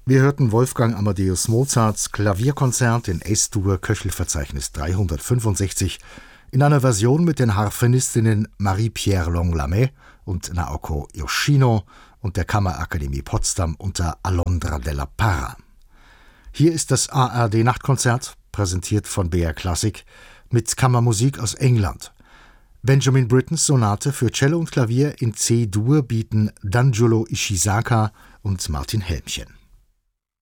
Wir hörten Wolfgang Amadeus Mozarts Klavierkonzert in S-Dur Köchelverzeichnis 365 in einer Version mit den Harfenistinnen Marie-Pierre Longlamé und Naoko Yoshino und der Kammerakademie Potsdam unter Alondra della Parra. Hier ist das ARD-Nachtkonzert, präsentiert von BR Classic, mit Kammermusik aus England. Benjamin Brittens Sonate für Cello und Klavier in C-Dur bieten Danjuro Ishizaka und Martin Helmchen.